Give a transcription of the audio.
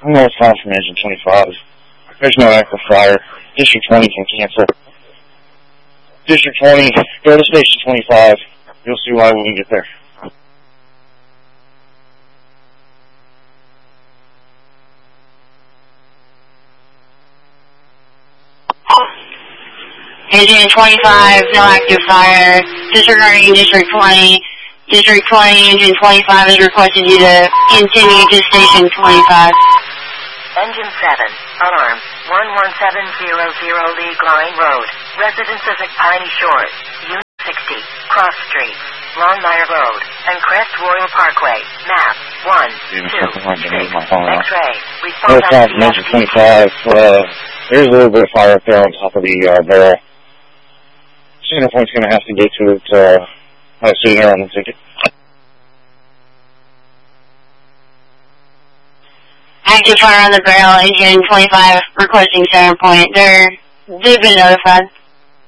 Northbound from engine 25. There's no active fire. District 20 can cancel. District 20, go to station 25. You'll see why when we get there. Engine 25, no active fire. Disregarding District 20. District 20, Engine 25 has requested you to continue to station 25. Engine 7, alarm, 11700 League Line Road, residences at Piney Shores, Unit 60, Cross Street, Longmire Road, and Crest Royal Parkway, map 126, X-ray, respond Northbound from engine 25, there's a little bit of fire up there on top of the barrel. Center Point's going to have to get to it sooner on the ticket. Active fire on the barrel, engine 25 requesting Center Point. They've been notified.